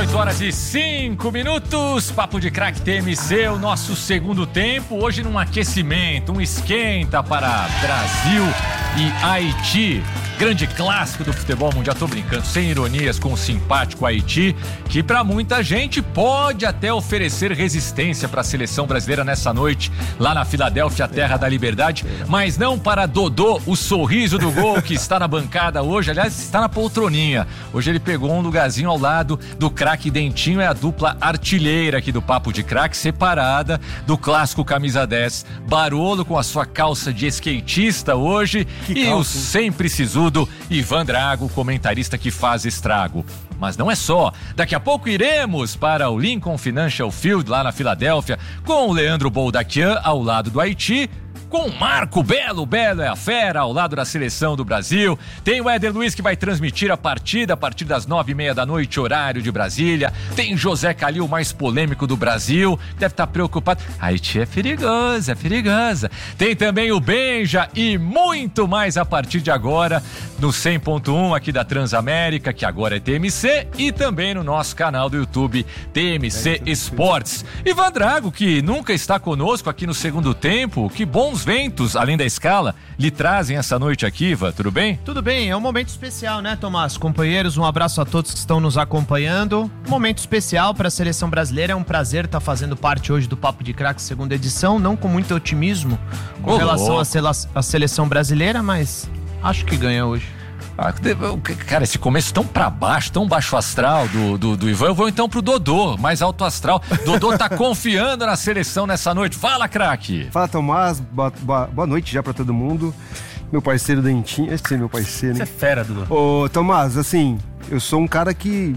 8h05, Papo de Craque TMC, o nosso segundo tempo, hoje num aquecimento, um esquenta para Brasil e Haiti. Grande clássico do futebol mundial, tô brincando, sem ironias, com o simpático Haiti, que para muita gente pode até oferecer resistência para a seleção brasileira nessa noite, lá na Filadélfia, terra da liberdade, mas não para Dodô, o sorriso do gol, que está na bancada hoje, aliás, está na poltroninha. Hoje ele pegou um lugarzinho ao lado do craque Dentinho, é a dupla artilheira aqui do Papo de Craque, separada do clássico camisa 10, Barolo com a sua calça de skatista hoje, e o sempre sisudo Ivan Drago, comentarista que faz estrago. Mas não é só. Daqui a pouco iremos para o Lincoln Financial Field, lá na Filadélfia, com o Leandro Boldaquian ao lado do Haiti, com o Marco Belo é a fera, ao lado da seleção do Brasil. Tem o Éder Luiz que vai transmitir a partida a partir das 9h30 da noite, horário de Brasília. Tem José Calil, o mais polêmico do Brasil, deve estar preocupado. Haiti é perigosa. Tem também o Benja e muito mais a partir de agora no 100.1 aqui da Transamérica, que agora é TMC, e também no nosso canal do YouTube TMC Esportes. Ivan Drago, que nunca está conosco aqui no segundo tempo, que bons ventos, além da escala, lhe trazem essa noite aqui, Ivan, tudo bem? Tudo bem, é um momento especial, né, Tomás? Companheiros, um abraço a todos que estão nos acompanhando. Um momento especial para a seleção brasileira, é um prazer estar fazendo parte hoje do Papo de Craque, segunda edição, não com muito otimismo com relação à seleção brasileira, mas acho que ganha hoje. Cara, esse começo tão pra baixo, tão baixo astral do Ivan, eu vou então pro Dodô, mais alto astral. Dodô tá confiando na seleção nessa noite. Fala, craque! Fala, Tomás, boa noite já pra todo mundo. Meu parceiro Dentinho, esse é meu parceiro, hein? Você é fera, Dodô. Ô, Tomás, assim, eu sou um cara que...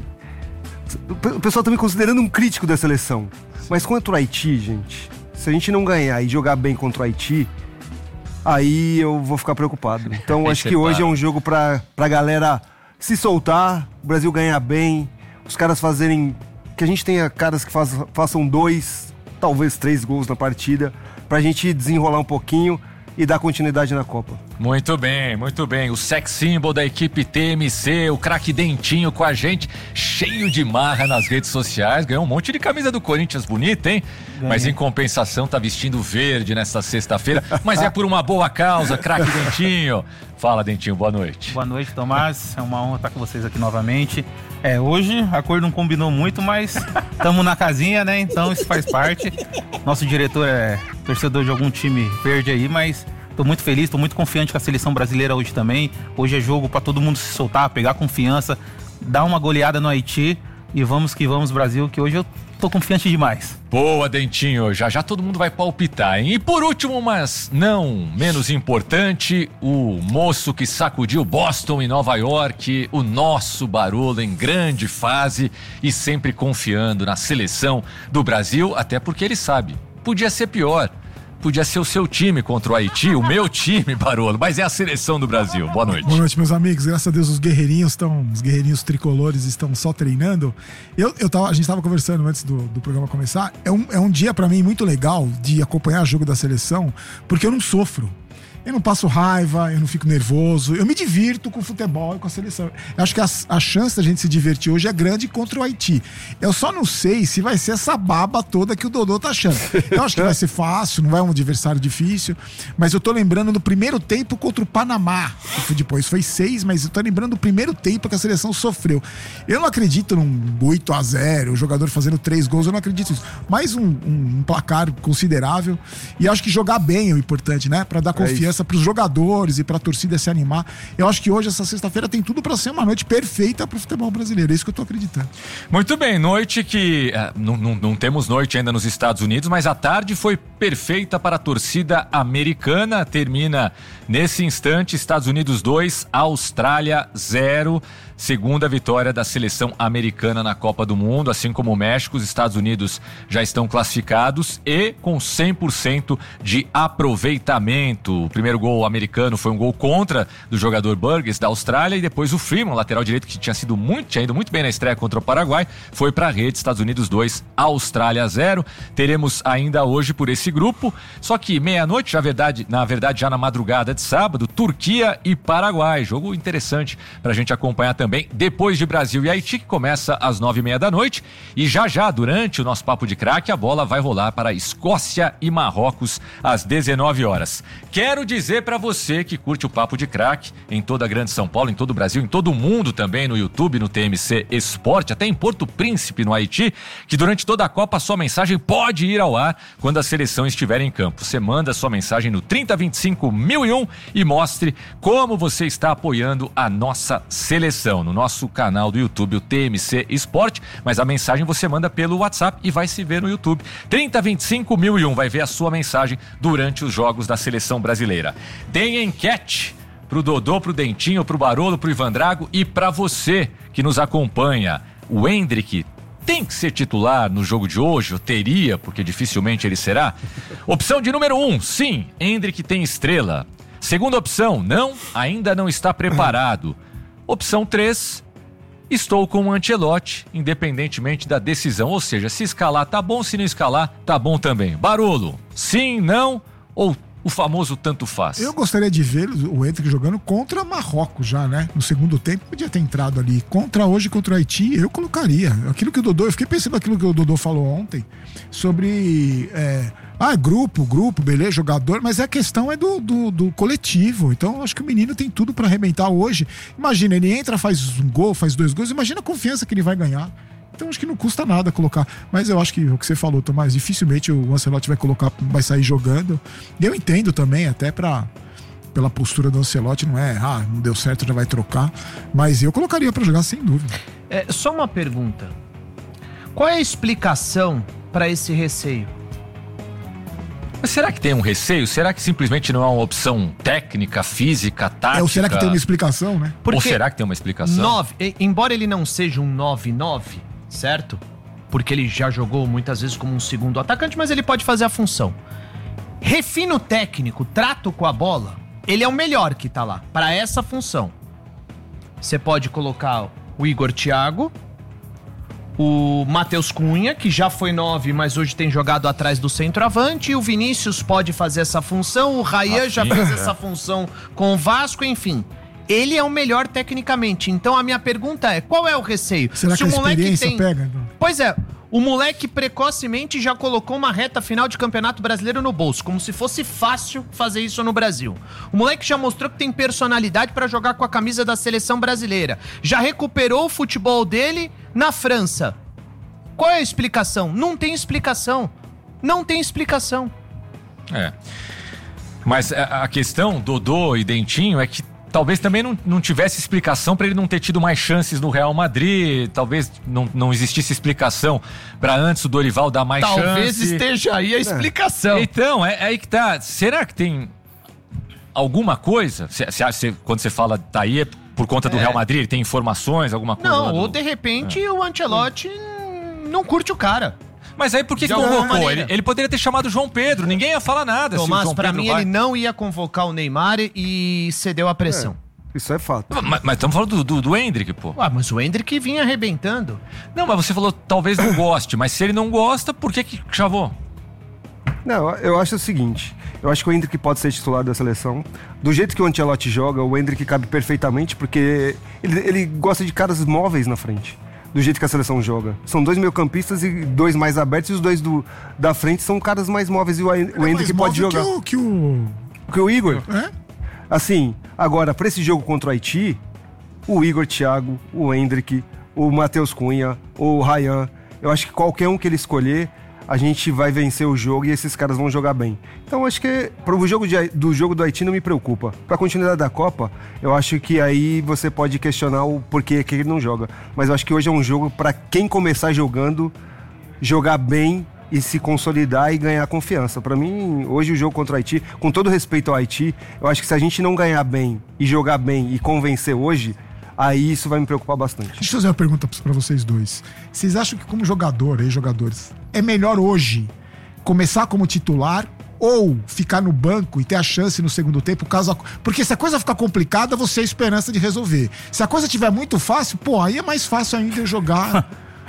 O pessoal tá me considerando um crítico da seleção. Mas contra o Haiti, gente, se a gente não ganhar e jogar bem contra o Haiti, aí eu vou ficar preocupado. Então acho que hoje é um jogo pra galera se soltar, o Brasil ganhar bem, os caras fazerem... Que a gente tenha caras que façam 2, talvez 3 gols na partida, pra gente desenrolar um pouquinho e dar continuidade na Copa. Muito bem. O sex symbol da equipe TMC, o craque Dentinho com a gente, cheio de marra nas redes sociais, ganhou um monte de camisa do Corinthians bonita, hein? Mas em compensação tá vestindo verde nesta sexta-feira, mas é por uma boa causa, craque Dentinho. Fala, Dentinho, boa noite. Boa noite, Tomás, é uma honra estar com vocês aqui novamente. Hoje a cor não combinou muito, mas estamos na casinha, né? Então isso faz parte. Nosso diretor é torcedor de algum time verde aí, mas tô muito feliz, tô muito confiante com a seleção brasileira hoje também. Hoje é jogo para todo mundo se soltar, pegar confiança, dar uma goleada no Haiti e vamos que vamos, Brasil, que hoje eu tô confiante demais. Boa, Dentinho, já todo mundo vai palpitar, hein? E por último, mas não menos importante, o moço que sacudiu Boston e Nova York, o nosso Barolo em grande fase e sempre confiando na seleção do Brasil, até porque ele sabe, podia ser pior. Podia ser o seu time contra o Haiti, o meu time, Barolo, mas é a seleção do Brasil. Boa noite. Boa noite, meus amigos. Graças a Deus os guerreirinhos tricolores estão só treinando. A gente estava conversando antes do programa começar. É um dia para mim muito legal de acompanhar o jogo da seleção, porque eu não sofro. Eu não passo raiva, eu não fico nervoso, eu me divirto com o futebol e com a seleção. Eu acho que a chance da gente se divertir hoje é grande contra o Haiti. Eu só não sei se vai ser essa baba toda que o Dodô tá achando. Eu acho que vai ser fácil, não vai um adversário difícil, mas eu tô lembrando do primeiro tempo contra o Panamá. Depois foi 6, mas eu tô lembrando do primeiro tempo que a seleção sofreu. Eu não acredito num 8-0, o jogador fazendo 3 gols, eu não acredito nisso. Mas um placar considerável, e acho que jogar bem é o importante, né? Pra dar confiança para os jogadores e para a torcida se animar. Eu acho que hoje, essa sexta-feira, tem tudo para ser uma noite perfeita para o futebol brasileiro. É isso que eu tô acreditando. Muito bem, noite que não temos noite ainda nos Estados Unidos, mas a tarde foi perfeita para a torcida americana. Termina nesse instante, Estados Unidos 2, Austrália 0. Segunda vitória da seleção americana na Copa do Mundo, assim como o México. Os Estados Unidos já estão classificados e com 100% de aproveitamento. O primeiro gol americano foi um gol contra do jogador Burgess da Austrália, e depois o Freeman, lateral direito, que tinha ido muito bem na estreia contra o Paraguai, foi para a rede. Estados Unidos 2, Austrália 0. Teremos ainda hoje por esse grupo, só que meia-noite, na verdade já na madrugada de sábado, Turquia e Paraguai. Jogo interessante pra gente acompanhar também, depois de Brasil e Haiti, que começa às 9h30 da noite. E já, durante o nosso Papo de Craque, a bola vai rolar para Escócia e Marrocos às 19 horas. Quero dizer pra você que curte o Papo de Craque em toda a Grande São Paulo, em todo o Brasil, em todo o mundo também, no YouTube, no TMC Esporte, até em Porto Príncipe, no Haiti, que durante toda a Copa a sua mensagem pode ir ao ar quando a seleção estiver em campo. Você manda sua mensagem no 3025-1001 e mostre como você está apoiando a nossa seleção no nosso canal do YouTube, o TMC Esporte, mas a mensagem você manda pelo WhatsApp e vai se ver no YouTube. 3025-1001, vai ver a sua mensagem durante os jogos da seleção brasileira. Tem enquete pro Dodô, pro Dentinho, pro Barolo, pro Ivan Drago e pra você que nos acompanha. O Endrick tem que ser titular no jogo de hoje, ou teria, porque dificilmente ele será. Opção de número 1, sim, Endrick tem estrela. Segunda opção, não, ainda não está preparado. Opção 3, estou com o Ancelotti, independentemente da decisão. Ou seja, se escalar tá bom, se não escalar tá bom também. Barolo, sim, não ou o famoso tanto faz? Eu gostaria de ver o Endrick jogando contra Marrocos já, né? No segundo tempo podia ter entrado ali. Contra o Haiti, eu colocaria. Aquilo que o Dodô, eu fiquei pensando naquilo que o Dodô falou ontem sobre grupo, beleza, jogador, mas a questão é do coletivo. Então eu acho que o menino tem tudo pra arrebentar hoje. Imagina, ele entra, faz um gol, faz 2 gols, imagina a confiança que ele vai ganhar. Então acho que não custa nada colocar. Mas eu acho que o que você falou, Tomás, dificilmente o Ancelotti vai sair jogando. E eu entendo também, até pela postura do Ancelotti, não deu certo, já vai trocar. Mas eu colocaria pra jogar sem dúvida. Só uma pergunta. Qual é a explicação pra esse receio? Mas será que tem um receio? Será que simplesmente não é uma opção técnica, física, tática? Ou será que tem uma explicação, né? Ou será que tem uma explicação? Embora ele não seja um 9-9, certo? Porque ele já jogou muitas vezes como um segundo atacante, mas ele pode fazer a função. Refino técnico, trato com a bola, ele é o melhor que tá lá, para essa função. Você pode colocar o Igor Thiago, o Matheus Cunha, que já foi 9, mas hoje tem jogado atrás do centroavante, e o Vinícius pode fazer essa função, o Rayan já fez essa função com o Vasco, enfim. Ele é o melhor tecnicamente. Então a minha pergunta é, qual é o receio? Será que a experiência pega? Pois é, o moleque precocemente já colocou uma reta final de Campeonato Brasileiro no bolso, como se fosse fácil fazer isso no Brasil. O moleque já mostrou que tem personalidade pra jogar com a camisa da seleção brasileira. Já recuperou o futebol dele na França. Qual é a explicação? Não tem explicação. Não tem explicação. Mas a questão, Dodô e Dentinho, é que talvez também não tivesse explicação para ele não ter tido mais chances no Real Madrid. Talvez não existisse explicação para antes o Dorival dar mais chances. Talvez esteja aí a explicação. Então, é aí que tá. Será que tem alguma coisa? Quando você fala tá aí, é por conta do Real Madrid? Ele tem informações, alguma coisa? Não, ou de repente o Ancelotti não curte o cara. Mas aí por que convocou? Ele poderia ter chamado o João Pedro, ninguém ia falar nada. Tomás, pra mim ele não ia convocar o Neymar e cedeu a pressão. Isso é fato. Mas estamos falando do Endrick, pô. Mas o Endrick vinha arrebentando. Não, mas você falou talvez não goste, mas se ele não gosta, por que chavou? Não, eu acho o seguinte, eu acho que o Endrick pode ser titular da seleção. Do jeito que o Ancelotti joga, o Endrick cabe perfeitamente, porque ele gosta de caras móveis na frente. Do jeito que a seleção joga. São 2 meio-campistas e 2 mais abertos, e os 2 da frente são caras mais móveis, e o Endrick pode jogar. Que o Igor? Assim, agora, pra esse jogo contra o Haiti, o Igor Thiago, o Endrick, o Matheus Cunha, o Rayan, eu acho que qualquer um que ele escolher, a gente vai vencer o jogo e esses caras vão jogar bem. Então acho que pro jogo do Haiti não me preocupa. Pra continuidade da Copa, eu acho que aí você pode questionar o porquê que ele não joga. Mas eu acho que hoje é um jogo pra quem começar jogando, jogar bem e se consolidar e ganhar confiança. Pra mim, hoje o jogo contra o Haiti, com todo respeito ao Haiti, eu acho que se a gente não ganhar bem e jogar bem e convencer hoje, aí isso vai me preocupar bastante. Deixa eu fazer uma pergunta pra vocês dois. Vocês acham que como jogadores, é melhor hoje começar como titular ou ficar no banco e ter a chance no segundo tempo, porque se a coisa ficar complicada, você tem esperança de resolver. Se a coisa estiver muito fácil, aí é mais fácil ainda jogar.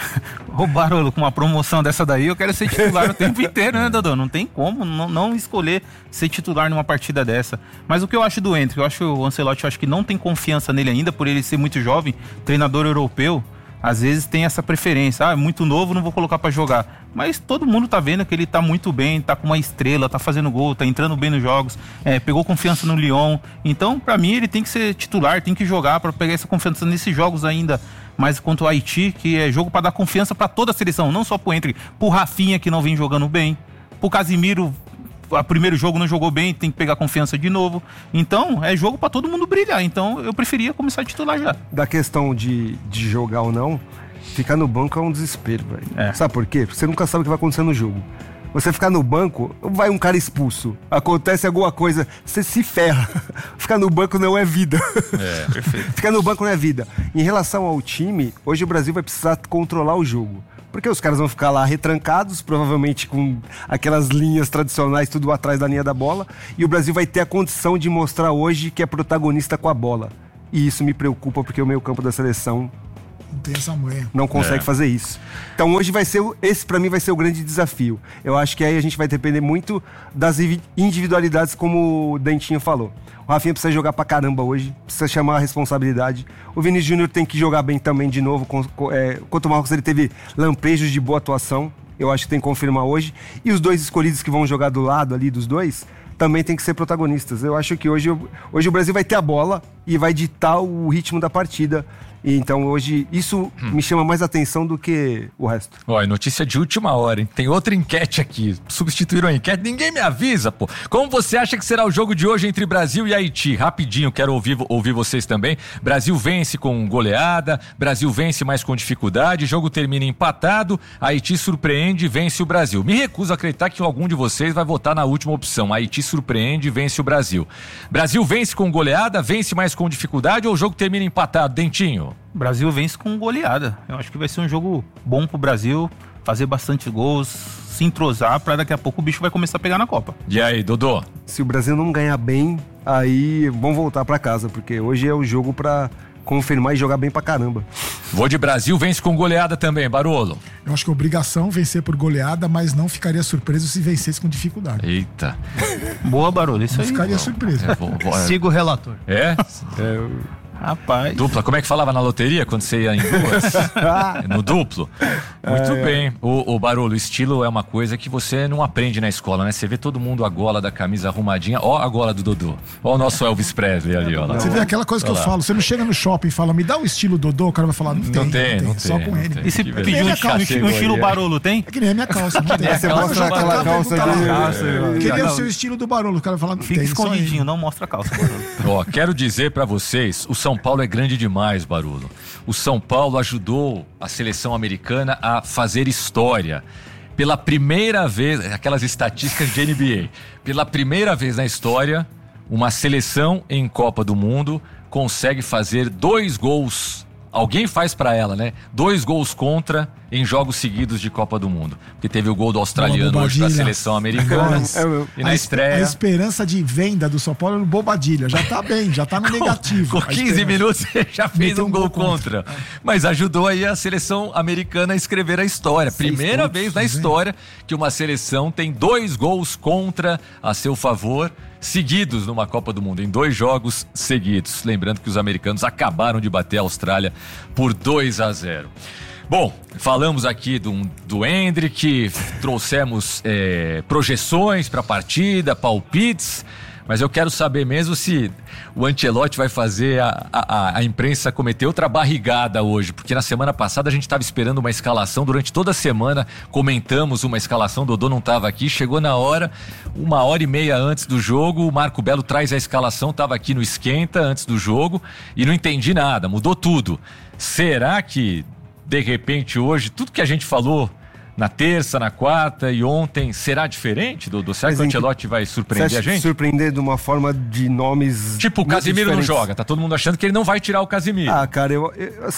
Ô, Barolo, com uma promoção dessa daí, eu quero ser titular o tempo inteiro, né, Dodô? Não tem como não escolher ser titular numa partida dessa. Mas o que eu acho do Endrick, o Ancelotti, eu acho que não tem confiança nele ainda, por ele ser muito jovem, treinador europeu. Às vezes tem essa preferência, é muito novo, não vou colocar pra jogar. Mas todo mundo tá vendo que ele tá muito bem, tá com uma estrela, tá fazendo gol, tá entrando bem nos jogos, pegou confiança no Lyon. Então, pra mim, ele tem que ser titular, tem que jogar pra pegar essa confiança nesses jogos ainda. Mas contra o Haiti, que é jogo pra dar confiança pra toda a seleção, não só pro Endrick, pro Rafinha, que não vem jogando bem, pro Casimiro, o primeiro jogo não jogou bem, tem que pegar confiança de novo. Então, é jogo pra todo mundo brilhar. Então, eu preferia começar a titular já. Da questão de jogar ou não, ficar no banco é um desespero, velho. Sabe por quê? Porque você nunca sabe o que vai acontecer no jogo. Você ficar no banco, vai um cara expulso, acontece alguma coisa, você se ferra. Ficar no banco não é vida. Perfeito. Ficar no banco não é vida. Em relação ao time, hoje o Brasil vai precisar controlar o jogo. Porque os caras vão ficar lá retrancados, provavelmente com aquelas linhas tradicionais, tudo atrás da linha da bola. E o Brasil vai ter a condição de mostrar hoje que é protagonista com a bola. E isso me preocupa, porque o meio-campo da seleção Não tem essa manha. não consegue fazer isso. Então hoje esse pra mim vai ser o grande desafio. Eu acho que aí a gente vai depender muito das individualidades, como o Dentinho falou. O Rafinha precisa jogar pra caramba hoje, precisa chamar a responsabilidade. O Vinícius Júnior tem que jogar bem também de novo. Quanto o Marcos, ele teve lampejos de boa atuação, eu acho que tem que confirmar hoje. E os dois escolhidos que vão jogar do lado ali dos dois também tem que ser protagonistas. Eu acho que hoje o Brasil vai ter a bola e vai ditar o ritmo da partida. E então hoje isso me chama mais atenção do que o resto. Ó, notícia de última hora, hein? Tem outra enquete aqui. Substituíram a enquete, ninguém me avisa, pô. Como você acha que será o jogo de hoje entre Brasil e Haiti? Rapidinho, quero ouvir vocês também. Brasil vence com goleada, Brasil vence mais com dificuldade, jogo termina empatado, Haiti surpreende e vence o Brasil. Me recuso a acreditar que algum de vocês vai votar na última opção. Haiti surpreende e vence o Brasil. Brasil vence com goleada, vence mais com dificuldade ou o jogo termina empatado? Dentinho? Brasil vence com goleada. Eu acho que vai ser um jogo bom pro Brasil, fazer bastante gols, se entrosar, pra daqui a pouco o bicho vai começar a pegar na Copa. E aí, Dodô? Se o Brasil não ganhar bem, aí vão voltar pra casa, porque hoje é o jogo pra confirmar e jogar bem pra caramba. Vou de Brasil, vence com goleada também, Barolo. Eu acho que é obrigação vencer por goleada, mas não ficaria surpreso se vencesse com dificuldade. Eita. Boa, Barolo, isso Não aí. ficaria surpreso. Siga o relator. Rapaz. Dupla, como é que falava na loteria quando você ia em duas? No duplo? Muito bem. O Barolo, o estilo é uma coisa que você não aprende na escola, né? Você vê todo mundo a gola da camisa arrumadinha. Ó a gola do Dodô. Ó o nosso Elvis Presley ali, ó. Você vê aquela coisa que eu falo, você não chega no shopping e fala, me dá o estilo Dodô, o cara vai falar, não tem. Só com ele. E se Que pedir beleza. um estilo Barolo, tem? É que nem a minha calça, não tem. Você mostra aquela calça ali. Queria o seu estilo do Barolo, o cara vai falar, não Fica tem. só ele. escondidinho, não mostra a calça, Barolo. Ó, quero dizer pra vocês, o São Paulo é grande demais, Barolo. O São Paulo ajudou a seleção americana a fazer história. Pela primeira vez, aquelas estatísticas de NBA, pela primeira vez na história, uma seleção em Copa do Mundo consegue fazer 2 gols. Alguém faz pra ela, né? 2 gols contra em jogos seguidos de Copa do Mundo. Porque teve o gol do australiano hoje da seleção americana. E na estreia... A esperança de venda do São Paulo é no Bobadilha. Já tá bem, já tá no negativo. Com 15 minutos você já fez um gol contra. Mas ajudou aí a seleção americana a escrever a história. Primeira vez na história que uma seleção tem 2 gols contra a seu favor, seguidos numa Copa do Mundo, em 2 jogos seguidos. Lembrando que os americanos acabaram de bater a Austrália por 2-0. Bom, falamos aqui do Endrick, trouxemos projeções para a partida, palpites, mas eu quero saber mesmo se o Ancelotti vai fazer a imprensa cometer outra barrigada hoje, porque na semana passada a gente estava esperando uma escalação, durante toda a semana comentamos uma escalação, Dodô não estava aqui, chegou na hora, 1h30 antes do jogo, o Marco Belo traz a escalação, estava aqui no esquenta antes do jogo e não entendi nada, mudou tudo. Será que de repente hoje, tudo que a gente falou na terça, na quarta e ontem, será diferente, Dodô? Será que o Ancelotti vai surpreender a gente? Surpreender de uma forma de nomes... Tipo, o Casimiro não joga, tá todo mundo achando que ele não vai tirar o Casimiro. Ah, cara, eu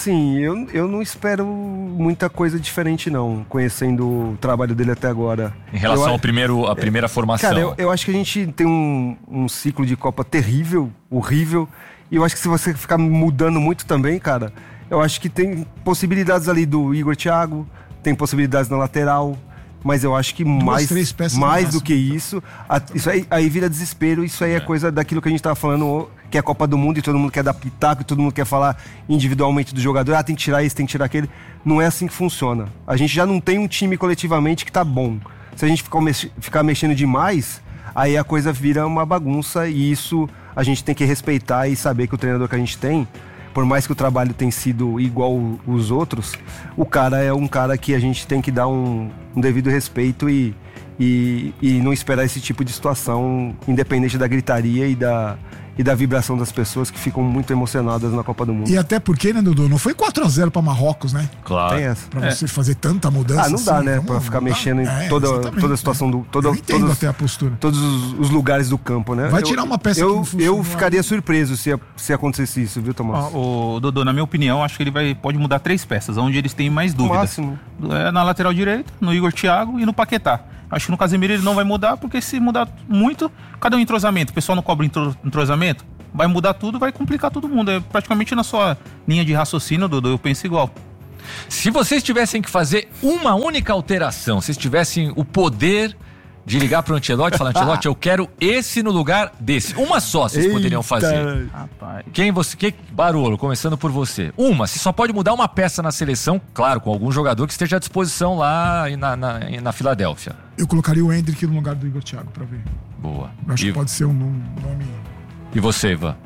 não espero muita coisa diferente não, conhecendo o trabalho dele até agora. Em relação à primeira formação. Cara, eu acho que a gente tem um ciclo de Copa terrível, horrível, e eu acho que se você ficar mudando muito também, cara... Eu acho que tem possibilidades ali do Igor Thiago, tem possibilidades na lateral, mas eu acho que mais do que isso aí vira desespero. Isso aí é coisa daquilo que a gente tava falando, que é a Copa do Mundo e todo mundo quer dar pitaco e todo mundo quer falar individualmente do jogador, tem que tirar esse, tem que tirar aquele. Não é assim que funciona. A gente já não tem um time coletivamente que tá bom. Se a gente ficar mexendo demais, aí a coisa vira uma bagunça, e isso a gente tem que respeitar e saber que o treinador que a gente tem, por mais que o trabalho tenha sido igual os outros, o cara é um cara que a gente tem que dar um devido respeito e não esperar esse tipo de situação, independente da gritaria e da vibração das pessoas que ficam muito emocionadas na Copa do Mundo. E até porque, né, Dudu, não foi 4-0 pra Marrocos, né? Claro. Tem essa. Pra você fazer tanta mudança. Não dá, assim, né? Pra ficar mexendo em toda a situação do... Eu entendo até a postura. Todos os lugares do campo, né? Vai tirar uma peça que não funciona. Eu ficaria surpreso se acontecesse isso, viu, Tomás? O Dodô, na minha opinião, acho que ele pode mudar 3 peças, onde eles têm mais dúvidas. Máximo. Na lateral direita, no Igor Thiago e no Paquetá. Acho que no Casemiro ele não vai mudar, porque se mudar muito, cadê o entrosamento? O pessoal não cobra entrosamento? Vai mudar tudo, vai complicar todo mundo. É praticamente na sua linha de raciocínio, Dodô, eu penso igual. Se vocês tivessem que fazer uma única alteração, vocês tivessem o poder de ligar pro Ancelotti e falar: Ancelotti, eu quero esse no lugar desse. Uma só vocês poderiam fazer. Rapaz. Barolo, começando por você. Você só pode mudar uma peça na seleção, claro, com algum jogador que esteja à disposição lá na Filadélfia. Eu colocaria o Endrick no lugar do Igor Thiago pra ver. Boa. Eu acho que pode ser um nome... E você, Ivan?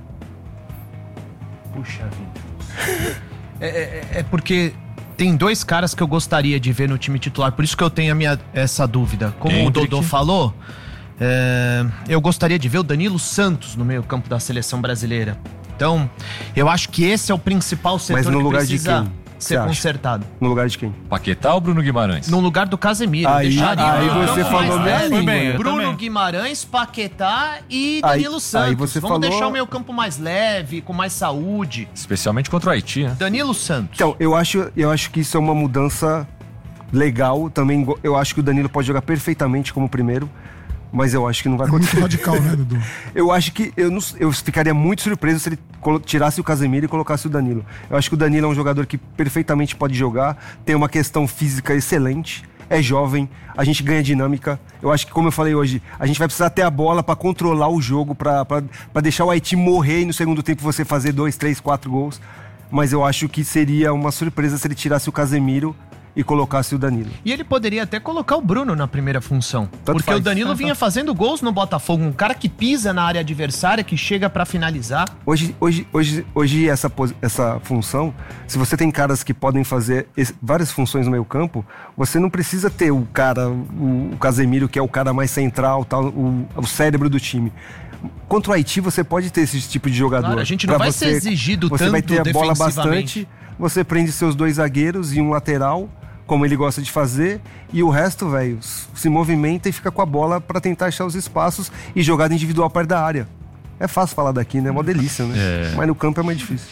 Puxa vida. É porque tem 2 caras que eu gostaria de ver no time titular, por isso que eu tenho essa dúvida. Como o Dodô falou, eu gostaria de ver o Danilo Santos no meio campo da seleção brasileira. Então, eu acho que esse é o principal setor que lugar precisa de quem? ser consertado. No lugar de quem? Paquetá ou Bruno Guimarães? No lugar do Casemiro. Aí você falou leve, bem, Bruno Guimarães, Paquetá e Danilo Santos. Vamos deixar o meio campo mais leve, com mais saúde. Especialmente contra o Haiti, né? Danilo Santos. Então, eu acho que isso é uma mudança legal. Também eu acho que o Danilo pode jogar perfeitamente como primeiro, mas eu acho que não vai acontecer. Muito radical, né, Dudu? Eu acho que eu ficaria muito surpreso se ele tirasse o Casemiro e colocasse o Danilo. Eu acho que o Danilo é um jogador que perfeitamente pode jogar, tem uma questão física excelente, é jovem, a gente ganha dinâmica. Eu acho que, como eu falei hoje, a gente vai precisar ter a bola para controlar o jogo, para deixar o Haiti morrer e no segundo tempo você fazer 2, 3, 4 gols. Mas eu acho que seria uma surpresa se ele tirasse o Casemiro e colocasse o Danilo. E ele poderia até colocar o Bruno na primeira função. Porque faz. O Danilo vinha fazendo gols no Botafogo. Um cara que pisa na área adversária, que chega pra finalizar. Hoje essa função, se você tem caras que podem fazer várias funções no meio campo, você não precisa ter o Casemiro, que é o cara mais central, tal, o cérebro do time. Contra o Haiti, você pode ter esse tipo de jogador. Claro, a gente não vai ser exigido tanto defensivamente. Você vai ter a bola bastante, você prende seus 2 zagueiros e um lateral, como ele gosta de fazer, e o resto, velho, se movimenta e fica com a bola pra tentar achar os espaços e jogada individual perto da área. É fácil falar daqui, né? É uma delícia, né? Mas no campo é mais difícil.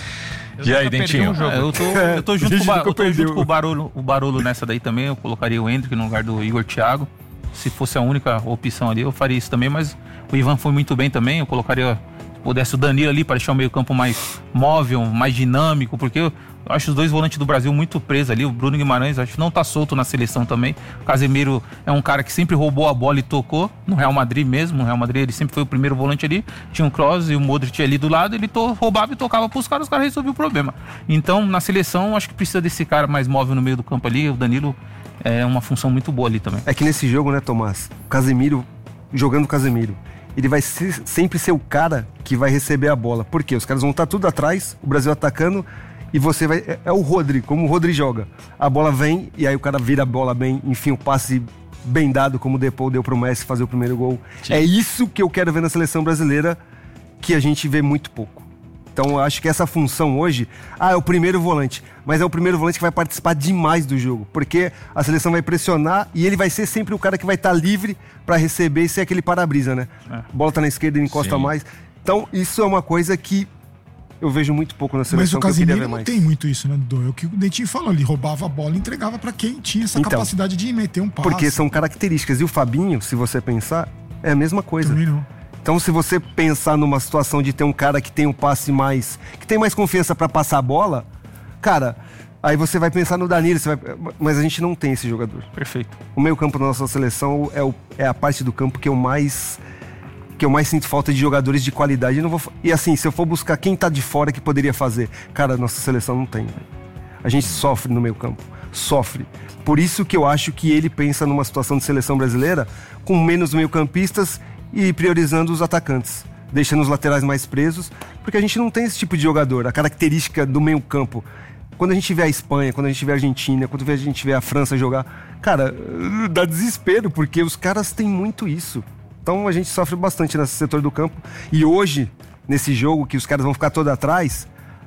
E aí, Dentinho? Eu tô junto com o Barolo nessa daí também. Eu colocaria o Endrick no lugar do Igor Thiago. Se fosse a única opção ali, eu faria isso também, mas o Ivan foi muito bem também. Eu colocaria, se pudesse, o Danilo ali para deixar o meio campo mais móvel, mais dinâmico, porque eu acho os 2 volantes do Brasil muito presos ali. O Bruno Guimarães acho que não tá solto na seleção também. O Casemiro é um cara que sempre roubou a bola e tocou no Real Madrid mesmo. No Real Madrid ele sempre foi o primeiro volante ali. Tinha o Kroos e o Modric ali do lado. Ele roubava e tocava pros caras, os caras resolviam o problema. Então na seleção acho que precisa desse cara mais móvel no meio do campo ali. O Danilo é uma função muito boa ali também. É que nesse jogo, né, Tomás, o Casemiro, jogando o Casemiro, ele vai sempre ser o cara que vai receber a bola. Por quê? Os caras vão estar tudo atrás, o Brasil atacando, e você vai... É o Rodri, como o Rodri joga. A bola vem, e aí o cara vira a bola bem, enfim, o passe bem dado, como o Depou deu pro Messi fazer o primeiro gol. Sim. É isso que eu quero ver na seleção brasileira, que a gente vê muito pouco. Então eu acho que essa função hoje, é o primeiro volante, mas é o primeiro volante que vai participar demais do jogo, porque a seleção vai pressionar e ele vai ser sempre o cara que vai estar livre para receber e ser aquele para-brisa, né? A bola tá na esquerda, ele encosta mais. Então isso é uma coisa que eu vejo muito pouco na seleção. Mas o Casemiro não tem muito isso, né, Dudu? É o que o Dentinho falou, ele roubava a bola e entregava para quem tinha essa capacidade de meter um passe. Porque são características. E o Fabinho, se você pensar, é a mesma coisa. Também não. Então, se você pensar numa situação de ter um cara que tem um passe mais... que tem mais confiança pra passar a bola, cara, Aí você vai pensar no Danilo, mas a gente não tem esse jogador. Perfeito. O meio campo da nossa seleção é a parte do campo que eu mais sinto falta de jogadores de qualidade. E assim, se eu for buscar quem tá de fora que poderia fazer, cara, nossa seleção não tem. A gente sofre no meio campo, sofre. Por isso que eu acho que ele pensa numa situação de seleção brasileira com menos meio-campistas e priorizando os atacantes, deixando os laterais mais presos, porque a gente não tem esse tipo de jogador. A característica do meio-campo, quando a gente vê a Espanha, quando a gente vê a Argentina, quando a gente vê a França jogar, cara, dá desespero, porque os caras têm muito isso. Então a gente sofre bastante nesse setor do campo. E hoje, nesse jogo que os caras vão ficar todo atrás,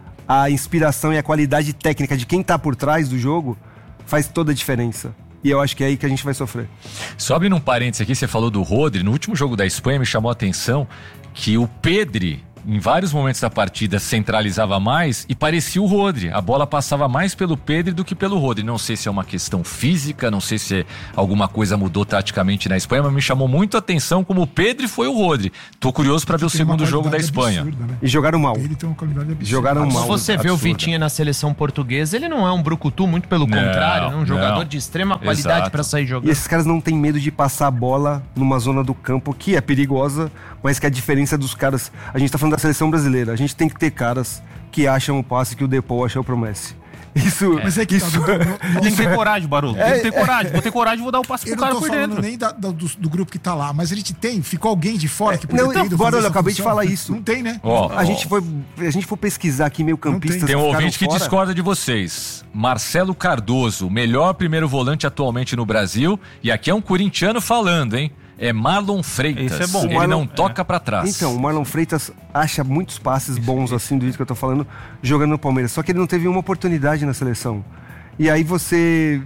a inspiração e a qualidade técnica de quem tá por trás do jogo faz toda a diferença. E eu acho que é aí que a gente vai sofrer. Só abrindo um parênteses aqui, você falou do Rodri. No último jogo da Espanha me chamou a atenção que o Pedri, em vários momentos da partida, centralizava mais e parecia o Rodri. A bola passava mais pelo Pedri do que pelo Rodri. Não sei se é uma questão física, não sei se alguma coisa mudou taticamente na Espanha, mas me chamou muito a atenção como o Pedri foi o Rodri. Tô curioso para ver o segundo jogo da Espanha. Absurda, né? E jogaram mal. Ele tem uma qualidade absurda. Jogaram mal. Se você vê o Vitinha na seleção portuguesa, ele não é um brucutu, muito pelo contrário, é um jogador de extrema qualidade para sair jogando. E esses caras não têm medo de passar a bola numa zona do campo que é perigosa, mas que a diferença dos caras... A gente tá falando da seleção brasileira. A gente tem que ter caras que acham o passe que o Depou achou pro Messi. Isso, Mas é que isso, Tem que ter coragem, Barolo. Tem que ter coragem. Vou ter coragem e vou dar o passe pro eu cara não tô por falando dentro. nem do grupo que tá lá, mas a gente tem. Ficou alguém de fora que não, ter ido agora fazer eu essa acabei de função? falar isso. Não tem, né? Ó, a gente for pesquisar aqui meio campistas. tem um que ficaram ouvinte que fora. discorda de vocês. Marcelo Cardoso, melhor primeiro volante atualmente no Brasil. E aqui é um corintiano falando, hein? É Marlon Freitas. Esse é bom. Ele não toca pra trás. Então, o Marlon Freitas acha muitos passes bons, assim, do jeito que eu tô falando, jogando no Palmeiras. Só que ele não teve uma oportunidade na seleção. E aí você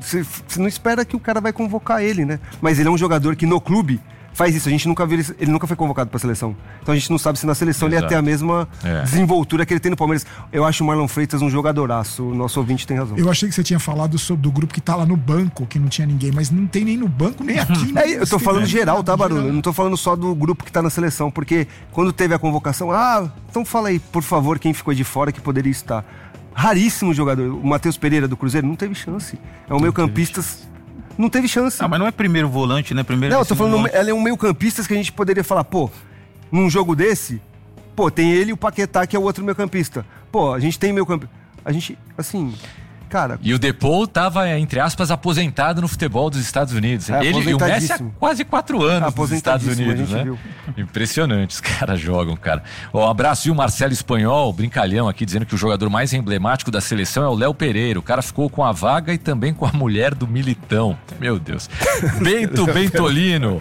não espera que o cara vai convocar ele, né? Mas ele é um jogador que no clube faz isso. A gente nunca viu ele nunca foi convocado pra seleção. Então a gente não sabe se na seleção ele ia ter a mesma desenvoltura que ele tem no Palmeiras. Eu acho o Marlon Freitas um jogadoraço. O nosso ouvinte tem razão. Eu achei que você tinha falado sobre do grupo que tá lá no banco, que não tinha ninguém, mas não tem nem no banco, nem aqui. Eu tô falando geral, tá, Barulho? Eu não tô falando só do grupo que tá na seleção, porque quando teve a convocação, então fala aí, por favor, quem ficou de fora que poderia estar. Raríssimo jogador. O Matheus Pereira do Cruzeiro não teve chance. É um meio-campista. Não teve chance. Mas não é primeiro volante, né? Primeiro. Não, eu tô falando, ela é um meio-campista que a gente poderia falar, num jogo desse, tem ele e o Paquetá, que é o outro meio-campista. A gente tem meio-campista. A gente, assim, cara... E o Depou tava, entre aspas, aposentado no futebol dos Estados Unidos. Ele e o Messi há quase 4 anos nos Estados Unidos, né? Viu. Impressionante, os caras jogam, cara. Um abraço, viu, Marcelo Espanhol, brincalhão aqui, dizendo que o jogador mais emblemático da seleção é o Léo Pereira. O cara ficou com a vaga e também com a mulher do Militão. Meu Deus. Bento Bentolino.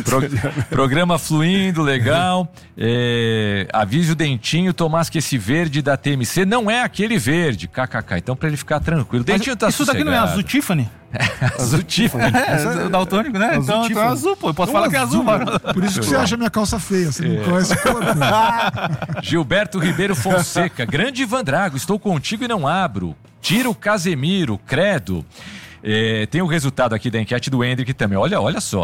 Programa fluindo, legal. Avise o Dentinho, Tomás, que esse verde da TMC não é aquele verde. KKK. Então, pra ele ficar tranquilo. Dentinho tá isso daqui não é azul Tiffany? Azul Tiffany. É daltônico, né? Então é azul, pô. Eu posso falar que é azul, mano. Por isso que você acha minha calça feia, você não conhece o cor. Gilberto Ribeiro Fonseca. Grande Ivan Drago, estou contigo e não abro. Tira o Casemiro, credo. Tem o resultado aqui da enquete do Endrick também. Olha só,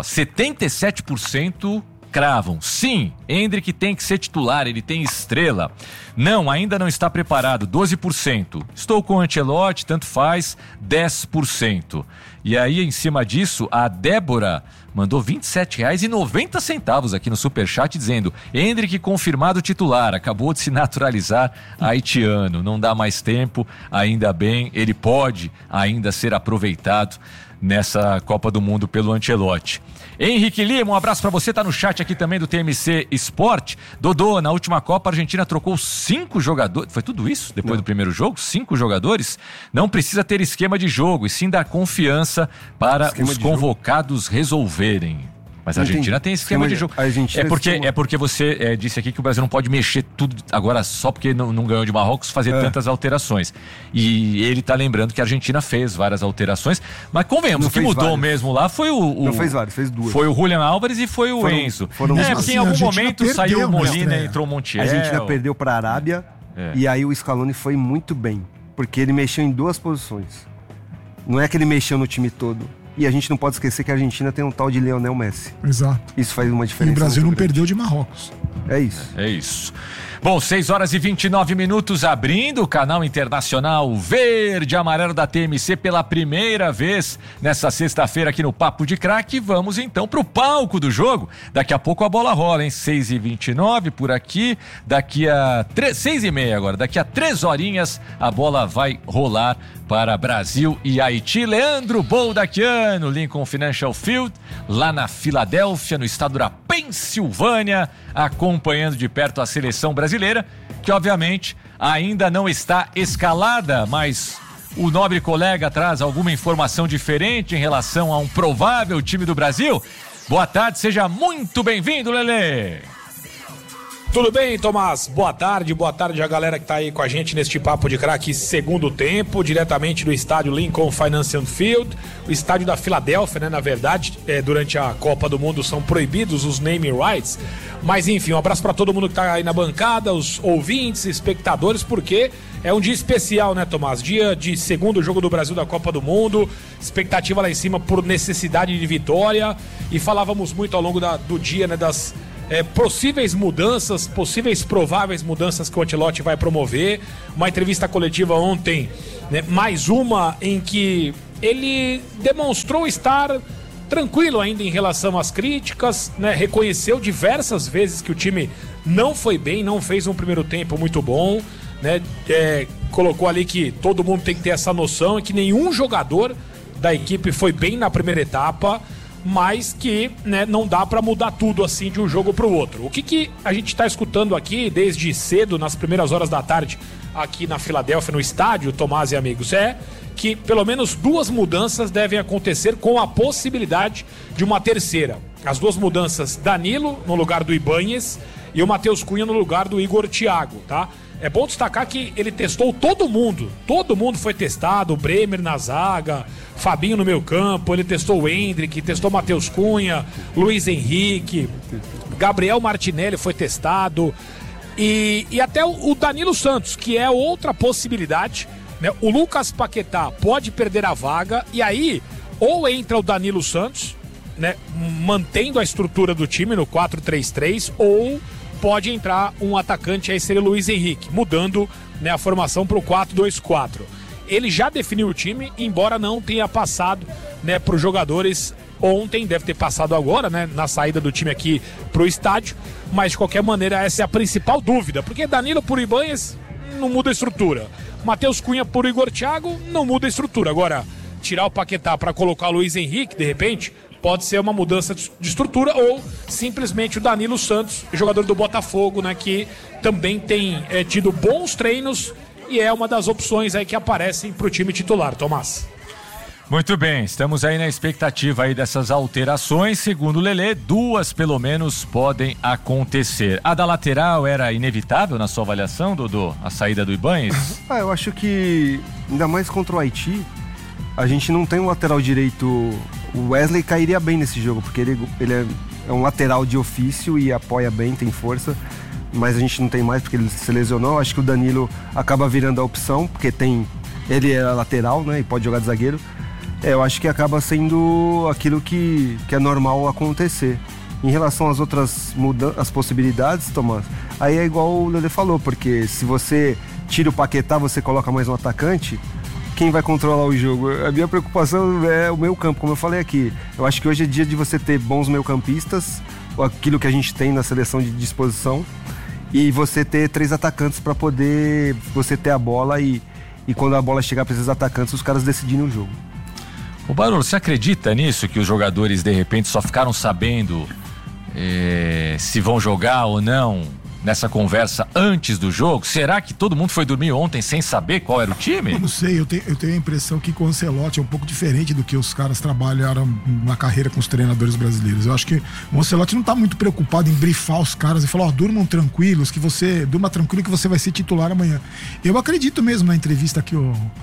77% cravam. Sim, Endrick tem que ser titular, ele tem estrela. Não, ainda não está preparado, 12%. Estou com o Ancelotti, tanto faz, 10%. E aí, em cima disso, a Débora mandou R$ 27,90 aqui no Superchat, dizendo: Endrick confirmado titular, acabou de se naturalizar haitiano. Não dá mais tempo, ainda bem, ele pode ainda ser aproveitado nessa Copa do Mundo pelo Ancelotti. Henrique Lima, um abraço pra você, tá no chat aqui também do TMC Esporte. Dodô, na última Copa a Argentina trocou 5 jogadores, foi tudo isso? Depois do primeiro jogo? 5 jogadores? Não precisa ter esquema de jogo, e sim dar confiança para os convocados resolverem. Mas a Argentina tem esquema de jogo. É porque você disse aqui que o Brasil não pode mexer tudo agora só porque não ganhou de Marrocos, fazer tantas alterações. E ele tá lembrando que a Argentina fez várias alterações, mas convenhamos, o que mudou mesmo lá foi Não fez várias, fez 2. Foi o Julian Álvares e foi o Enzo. Porque em algum momento saiu o Molina e entrou o Montiel. A Argentina perdeu pra Arábia e aí o Scaloni foi muito bem, porque ele mexeu em 2 posições. Não é que ele mexeu no time todo. E a gente não pode esquecer que a Argentina tem um tal de Lionel Messi. Exato. Isso faz uma E diferença. o Brasil não muito grande. perdeu de Marrocos. É isso. É isso. Bom, 6h29, abrindo o canal internacional verde e amarelo da TMC pela primeira vez nessa sexta-feira aqui no Papo de Craque. Vamos então pro palco do jogo. Daqui a pouco a bola rola, hein? 6h29 por aqui. Daqui a 6h30 agora. Daqui a 3 horinhas a bola vai rolar para Brasil e Haiti. Leandro Boldaquiano, Lincoln Financial Field, lá na Filadélfia, no estado da Pensilvânia, acompanhando de perto a seleção brasileira, que obviamente ainda não está escalada, mas o nobre colega traz alguma informação diferente em relação a um provável time do Brasil. Boa tarde, seja muito bem-vindo, Lelê. Tudo bem, Tomás? Boa tarde a galera que tá aí com a gente neste Papo de Craque segundo tempo, diretamente do estádio Lincoln Financial Field, o estádio da Filadélfia, né? Na verdade, durante a Copa do Mundo são proibidos os naming rights, mas enfim, um abraço para todo mundo que tá aí na bancada, os ouvintes, espectadores, porque é um dia especial, né, Tomás? Dia de segundo jogo do Brasil da Copa do Mundo, expectativa lá em cima por necessidade de vitória, e falávamos muito ao longo do dia, né, das possíveis mudanças, prováveis mudanças que o Ancelotti vai promover. Uma entrevista coletiva ontem, né, mais uma em que ele demonstrou estar tranquilo ainda em relação às críticas, né, reconheceu diversas vezes que o time não foi bem, não fez um primeiro tempo muito bom, né, colocou ali que todo mundo tem que ter essa noção e que nenhum jogador da equipe foi bem na primeira etapa, mas que, né, não dá pra mudar tudo assim de um jogo pro outro. O que a gente tá escutando aqui desde cedo, nas primeiras horas da tarde, aqui na Filadélfia, no estádio, Tomás e amigos, é que pelo menos 2 mudanças devem acontecer com a possibilidade de uma terceira. As 2 mudanças, Danilo no lugar do Ibáñez e o Matheus Cunha no lugar do Igor Thiago, tá? É bom destacar que ele testou todo mundo foi testado, o Bremer na zaga, Fabinho no meio campo, ele testou o Endrick, testou o Matheus Cunha, Luiz Henrique, Gabriel Martinelli foi testado, e até o Danilo Santos, que é outra possibilidade, né? O Lucas Paquetá pode perder a vaga, e aí ou entra o Danilo Santos, né, mantendo a estrutura do time no 4-3-3, ou pode entrar um atacante, aí seria o Luiz Henrique, mudando, né, a formação para o 4-2-4. Ele já definiu o time, embora não tenha passado, né, para os jogadores ontem, deve ter passado agora, né, na saída do time aqui para o estádio, mas de qualquer maneira essa é a principal dúvida, porque Danilo por Ibáñez não muda a estrutura, Matheus Cunha por Igor Thiago não muda a estrutura. Agora, tirar o Paquetá para colocar o Luiz Henrique, de repente, pode ser uma mudança de estrutura, ou simplesmente o Danilo Santos, jogador do Botafogo, né, que também tem tido bons treinos e é uma das opções aí que aparecem para o time titular, Tomás. Muito bem, estamos aí na expectativa aí dessas alterações. Segundo o Lelê, 2 pelo menos podem acontecer. A da lateral era inevitável na sua avaliação, Dodô? A saída do Ibáñez? Eu acho que, ainda mais contra o Haiti, a gente não tem um lateral direito. O Wesley cairia bem nesse jogo, porque ele é um lateral de ofício e apoia bem, tem força, mas a gente não tem mais porque ele se lesionou. Acho que o Danilo acaba virando a opção, porque ele é lateral, né, e pode jogar de zagueiro. Eu acho que acaba sendo aquilo que é normal acontecer. Em relação às outras as possibilidades, Tomás, aí é igual o Lelê falou, porque se você tira o Paquetá, você coloca mais um atacante, quem vai controlar o jogo? A minha preocupação é o meio campo, como eu falei aqui. Eu acho que hoje é dia de você ter bons meio-campistas, aquilo que a gente tem na seleção de disposição, e você ter 3 atacantes para poder você ter a bola e quando a bola chegar para esses atacantes, os caras decidirem o jogo. O Barolo, você acredita nisso, que os jogadores de repente só ficaram sabendo se vão jogar ou não nessa conversa antes do jogo? Será que todo mundo foi dormir ontem sem saber qual era o time? Eu não sei, eu tenho a impressão que com o Ancelotti é um pouco diferente do que os caras trabalharam na carreira com os treinadores brasileiros. Eu acho que o Ancelotti não tá muito preocupado em brifar os caras e falar, durmam tranquilos, durma tranquilo que você vai ser titular amanhã. Eu acredito mesmo na entrevista que o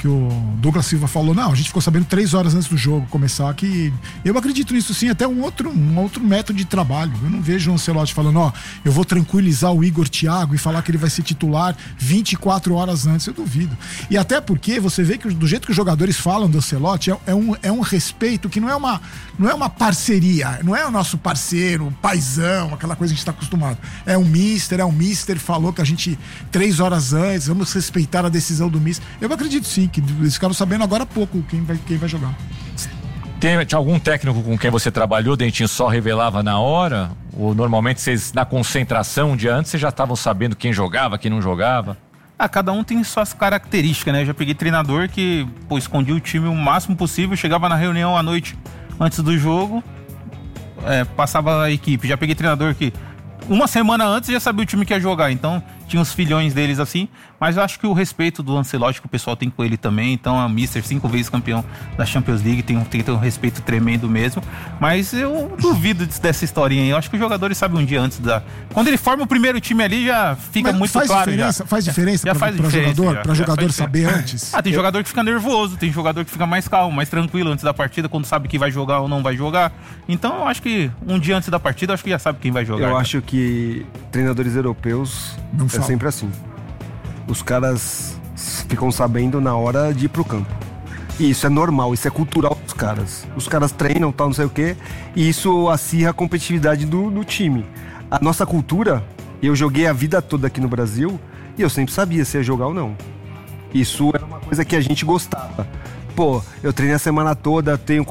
que o Douglas Silva falou, não, a gente ficou sabendo 3 horas antes do jogo começar, que eu acredito nisso sim, até um outro método de trabalho. Eu não vejo o Ancelotti falando, eu vou tranquilizar o Igor Thiago e falar que ele vai ser titular 24 horas antes, eu duvido. E até porque você vê que do jeito que os jogadores falam do Ancelotti, é um respeito que não é uma parceria, não é o nosso parceiro, paizão, aquela coisa que a gente está acostumado. É um mister falou que a gente 3 horas antes, vamos respeitar a decisão do mister. Eu acredito sim, que eles ficaram sabendo agora há pouco quem vai jogar. Tinha algum técnico com quem você trabalhou, Dentinho, só revelava na hora? Ou normalmente vocês, na concentração um dia antes, vocês já estavam sabendo quem jogava, quem não jogava? Cada um tem suas características, né? Eu já peguei treinador que, escondia o time o máximo possível, chegava na reunião à noite antes do jogo, passava a equipe. Já peguei treinador que uma semana antes já sabia o time que ia jogar, então tinha os filhões deles assim, mas eu acho que o respeito do Ancelotti que o pessoal tem com ele também, então a Mister 5 vezes campeão da Champions League tem que ter um respeito tremendo mesmo, mas eu duvido dessa historinha aí, eu acho que os jogadores sabem um dia antes quando ele forma o primeiro time ali já fica mas muito faz claro. Diferença, faz diferença para jogador saber antes? Tem jogador que fica nervoso, tem jogador que fica mais calmo, mais tranquilo antes da partida, quando sabe que vai jogar ou não vai jogar, então eu acho que um dia antes da partida, eu acho que já sabe quem vai jogar. Eu acho que treinadores europeus é sempre assim. Os caras ficam sabendo na hora de ir pro campo. E isso é normal, isso é cultural dos caras. Os caras treinam, tal, não sei o quê, e isso acirra a competitividade do time. A nossa cultura, eu joguei a vida toda aqui no Brasil e eu sempre sabia se ia jogar ou não. Isso é uma coisa que a gente gostava. Eu treinei a semana toda, tenho